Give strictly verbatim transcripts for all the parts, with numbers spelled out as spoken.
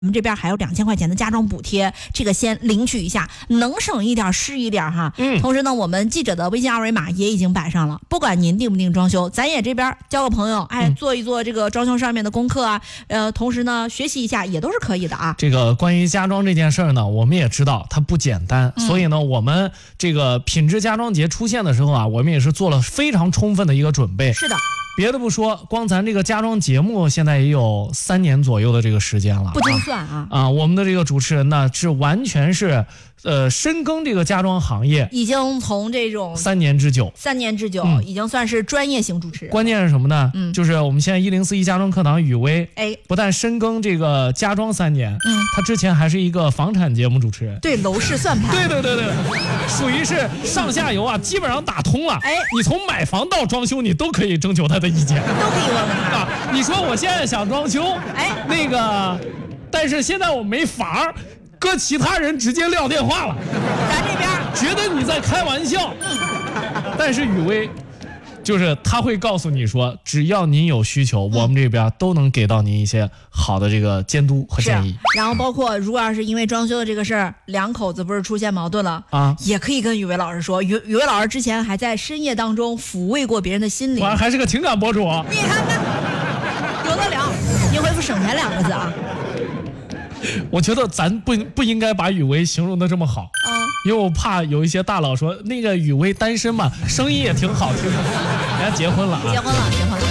我们这边还有两千块钱的家装补贴，这个先领取一下，能省一点是一点哈。嗯，同时呢，我们记者的微信二维码也已经摆上了，不管您定不定装修，咱也这边交个朋友，哎，做一做这个装修上面的功课啊，呃，同时呢，学习一下也都是可以的啊。 这个关于家装这件事儿呢，我们也知道它不简单，嗯、所以呢，我们这个品质家装节出现的时候啊，我们也是做了非常充分的一个准备。 是的。 别的不说，光咱这个家装节目现在也有三年左右的这个时间了， 不精算啊啊！我们的这个主持人呢，是完全是呃深耕这个家装行业， 已经从这种三年之久， 三年之久，嗯、已经算是专业型主持人。 关键是什么呢？ 嗯， 就是我们现在一零四一家装课堂雨薇， 哎， 不但深耕这个家装三年，嗯，他之前还是一个房产节目主持人， 对楼市算盘， 对对对对，属于是上下游啊，基本上打通了。哎，你从买房到装修，你都可以征求他的意见， 都可以问问他。 啊，你说我现在想装修，哎，那个，但是现在我没房，搁其他人直接撂电话了， 咱这边觉得你在开玩笑，但是雨薇。就是他会告诉你说，只要您有需求，嗯、我们这边都能给到您一些好的这个监督和建议。 然后包括如果要是因为装修的这个事儿，两口子不是出现矛盾了啊，也可以跟雨薇老师说。雨雨薇老师之前还在深夜当中抚慰过别人的心灵， 我还是个情感博主。 你看看，有的聊。您回复省钱两个字啊。 我觉得咱不不应该把雨薇形容的这么好，嗯，因为我怕有一些大佬说那个雨薇单身嘛，声音也挺好听的，人家结婚了啊， 结婚了，结婚了。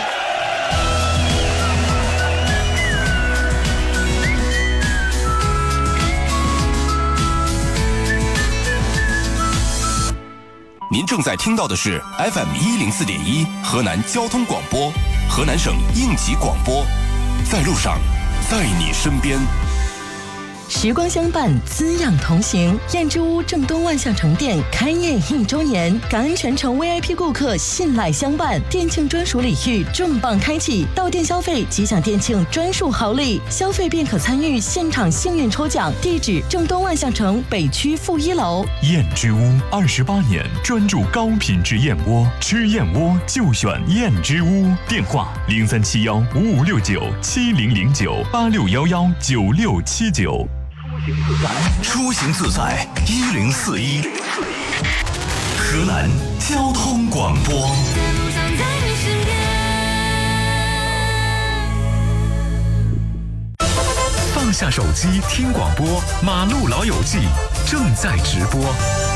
您正在听到的是 F M 一零四点一河南交通广播，河南省应急广播，在路上，在你身边。 时光相伴，滋养同行。燕之屋正东万象城店开业一周年，感恩全城 V I P 顾客信赖相伴，店庆专属礼遇重磅开启，到店消费即享店庆专属好礼，消费便可参与现场幸运抽奖。地址正东万象城北区负一楼。 燕之屋二十八年专注高品质燕窝，吃燕窝就选燕之屋。电话零三七幺五五六九七零零九八六幺幺九六七九。 出行自在一零四一，河南交通广播。放下手机听广播，马路老友记正在直播。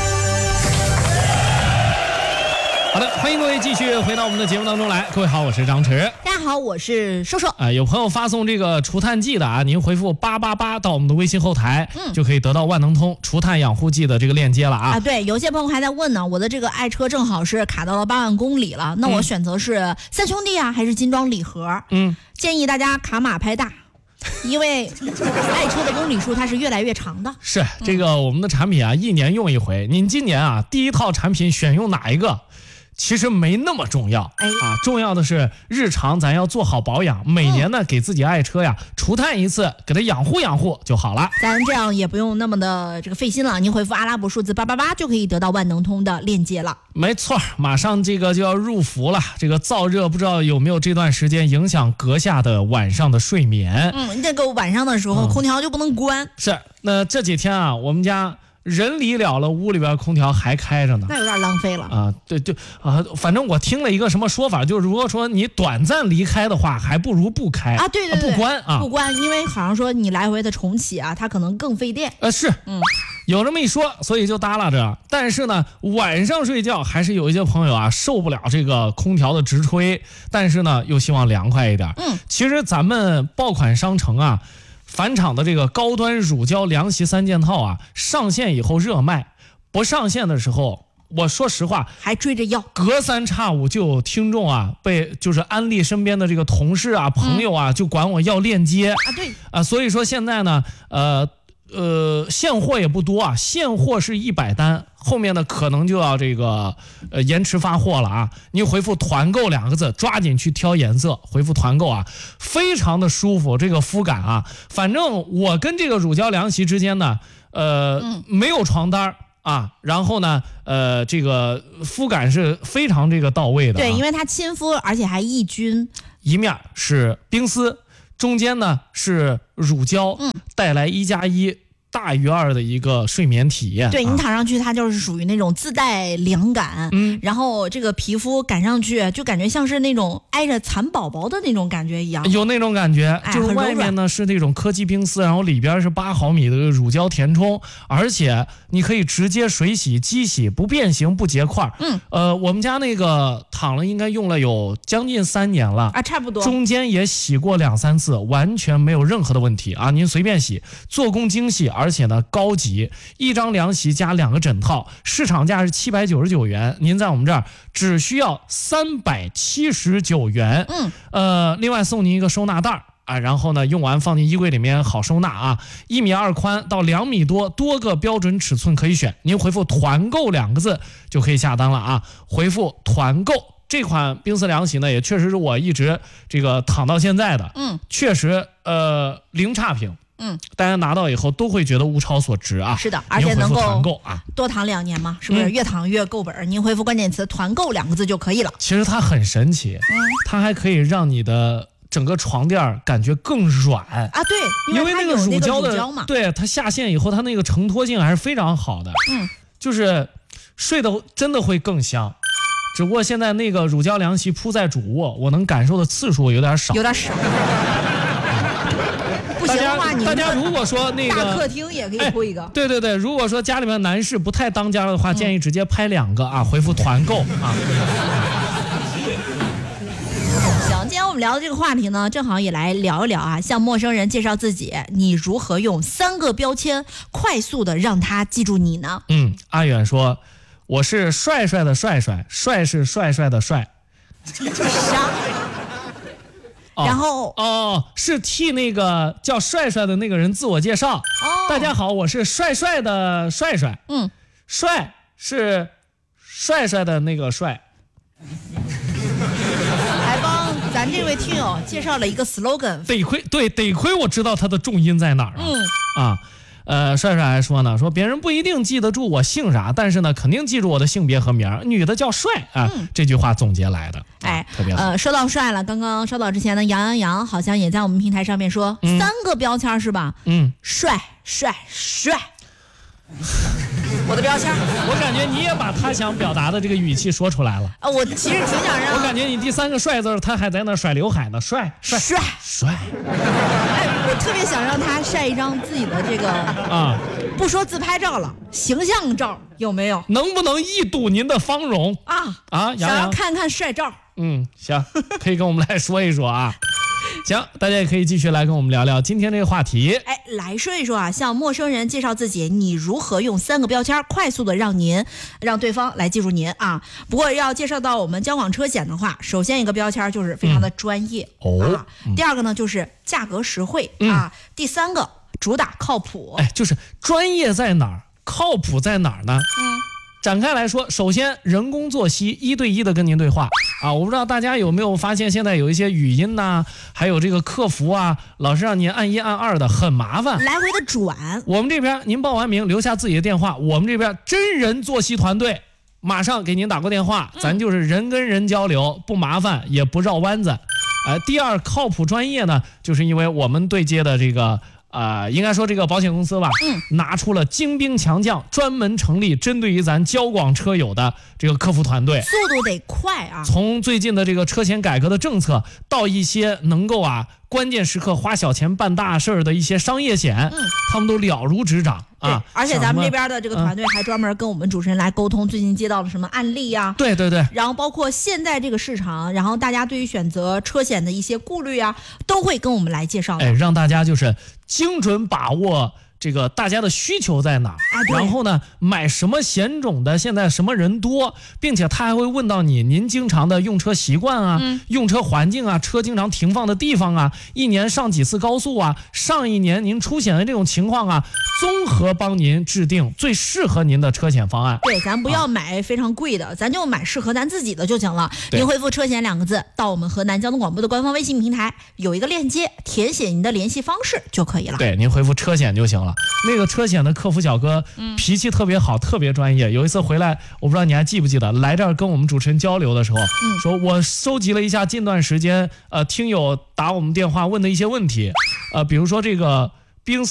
好的，欢迎各位继续回到我们的节目当中来。各位好，我是张弛。 大家好，我是瘦瘦。 啊、呃，有朋友发送这个除碳剂的啊，您回复八八八到我们的微信后台，嗯，就可以得到万能通除碳养护剂的这个链接了啊。 啊，对，有些朋友还在问呢，我的这个爱车正好是卡到了八万公里了，那我选择是三兄弟啊，还是金装礼盒？嗯，建议大家卡码拍大。因为爱车的公里数它是越来越长的。 是这个我们的产品啊，一年用一回。您今年啊，第一套产品选用哪一个？其实没那么重要，哎啊，重要的是日常咱要做好保养，每年呢、嗯、给自己爱车呀除碳一次，给它养护养护就好了。 咱这样也不用那么的这个费心了，您回复阿拉伯数字八八八就可以得到万能通的链接了。 没错，马上这个就要入伏了，这个燥热不知道有没有这段时间影响阁下的晚上的睡眠？ 嗯，这个晚上的时候、嗯、空调就不能关。 是，那这几天啊，我们家。人离了了，屋里边空调还开着呢， 那有点浪费了啊！对对啊，反正我听了一个什么说法，就是如果说你短暂离开的话，还不如不开啊！对对对， 不关啊， 不关，因为好像说你来回的重启啊，它可能更费电。 呃，是，嗯，有这么一说，所以就耷拉着。但是呢，晚上睡觉还是有一些朋友啊受不了这个空调的直吹，但是呢又希望凉快一点。嗯，其实咱们爆款商城啊。返厂的这个高端乳胶凉席三件套啊，上线以后热卖，不上线的时候，我说实话还追着要， 隔三差五就有听众啊被就是安利身边的这个同事啊、朋友啊，就管我要链接啊，对啊，所以说现在呢，呃呃，现货也不多啊，现货是一百单，后面呢可能就要这个呃延迟发货了啊。你回复团购两个字，抓紧去挑颜色，回复团购啊，非常的舒服，这个肤感啊，反正我跟这个乳胶凉席之间呢，呃，嗯、没有床单啊，然后呢，呃，这个肤感是非常这个到位的、啊， 对，因为它亲肤，而且还抑菌， 一面是冰丝。中间呢是乳胶， 嗯， 带来一加一大于二的一个睡眠体验。 对， 啊、 你躺上去，它就是属于那种自带凉感， 嗯， 然后这个皮肤感上去就感觉像是那种挨着蚕宝宝的那种感觉一样， 有那种感觉， 哎、 就是外面呢是那种科技冰丝，然后里边是八毫米的乳胶填充，而且你可以直接水洗、机洗，不变形、不结块。 嗯， 呃，我们家那个躺了应该用了有将近三年了啊，差不多， 中间也洗过两三次，完全没有任何的问题啊！您随便洗，做工精细，而且呢高级，一张凉席加两个枕套，市场价是七百九十九元，您在我们这儿只需要三百七十九元。 嗯， 呃，另外送您一个收纳袋啊，然后呢用完放进衣柜里面好收纳啊，一米二宽到两米多，多个标准尺寸可以选，您回复团购两个字就可以下单了啊，回复团购。这款冰丝凉席呢，也确实是我一直这个躺到现在的， 嗯， 确实呃零差评， 嗯， 大家拿到以后都会觉得物超所值啊。 是的，而且能够团购啊， 多躺两年嘛，是不是？ 嗯、 越躺越够本，您回复关键词“团购”两个字就可以了。 其实它很神奇，嗯，它还可以让你的整个床垫感觉更软啊，对， 因为那个乳胶的， 乳胶嘛， 对，它下线以后，它那个承托性还是非常好的， 嗯， 就是睡得真的会更香。只不过现在那个乳胶凉席铺在主卧，我能感受的次数有点少， 有点少。不行的话，你大家如果说那个大客厅也可以铺一个、 哎。对对对，如果说家里面男士不太当家的话，嗯、建议直接拍两个啊，回复团购啊。 行，今天我们聊的这个话题呢，正好也来聊一聊啊，向陌生人介绍自己，你如何用三个标签快速的让他记住你呢？ 嗯，阿远说。我是帅帅的帅帅，帅是帅帅的帅。 啥？ 哦、 然后哦，是替那个叫帅帅的那个人自我介绍。哦，大家好，我是帅帅的帅帅。 嗯， 帅是帅帅的那个帅。 还帮咱这位听友介绍了一个 slogan。 得亏对，得亏我知道他的重音在哪儿啊。 嗯啊。呃，帅帅还说呢，说别人不一定记得住我姓啥，但是呢，肯定记住我的性别和名儿。女的叫帅啊、嗯，这句话总结来的， 哎， 特别好。 呃，说到帅了，刚刚稍早之前呢，杨洋洋好像也在我们平台上面说、嗯、三个标签是吧？ 嗯， 帅帅帅。我的标签， 我感觉你也把他想表达的这个语气说出来了。 啊，我其实挺想让。 我感觉你第三个帅字，他还在那甩刘海呢，帅帅帅帅。 哎，我特别想让他晒一张自己的这个啊， 不说自拍照了，形象照有没有？ 能不能一睹您的芳容啊啊？ 想要看看帅照。 嗯，行，可以跟我们来说一说啊。行，大家也可以继续来跟我们聊聊今天这个话题。 哎，来说一说啊，向陌生人介绍自己，你如何用三个标签快速的让您让对方来记住您啊？不过要介绍到我们交广车险的话，首先一个标签就是非常的专业、 嗯、哦、 啊嗯，第二个呢就是价格实惠、 嗯、 啊，第三个主打靠谱。 哎，就是专业在哪儿，靠谱在哪儿呢？ 嗯。 展开来说，首先人工作息，一对一的跟您对话啊！我不知道大家有没有发现，现在有一些语音呐、啊，还有这个客服啊，老是让您按一按二的，很麻烦， 来回的转。 我们这边您报完名，留下自己的电话，我们这边真人作息团队马上给您打过电话， 嗯、 咱就是人跟人交流，不麻烦也不绕弯子。呃，第二，靠谱专业呢，就是因为我们对接的这个。啊、呃，应该说这个保险公司吧， 嗯， 拿出了精兵强将，专门成立针对于咱交广车友的这个客服团队， 速度得快啊！ 从最近的这个车险改革的政策，到一些能够啊关键时刻花小钱办大事儿的一些商业险， 嗯， 他们都了如指掌啊。 而且咱们这边的这个团队还专门跟我们主持人来沟通最近接到了什么案例呀、啊？ 对对对。 然后包括现在这个市场，然后大家对于选择车险的一些顾虑啊，都会跟我们来介绍。 哎，让大家就是精准把握这个大家的需求在哪儿、 啊、 然后呢买什么险种的现在什么人多，并且他还会问到你您经常的用车习惯啊、 嗯、 用车环境啊，车经常停放的地方啊，一年上几次高速啊，上一年您出险的这种情况啊，综合帮您制定最适合您的车险方案。 对，咱不要买非常贵的、啊、咱就买适合咱自己的就行了。您回复车险两个字到我们河南交通广播的官方微信平台，有一个链接，填写您的联系方式就可以了。 对，您回复车险就行了。那个车险的客服小哥脾气特别好、嗯、特别专业，有一次回来我不知道你还记不记得，来这儿跟我们主持人交流的时候、嗯、说我收集了一下近段时间呃听友打我们电话问的一些问题， 呃，比如说这个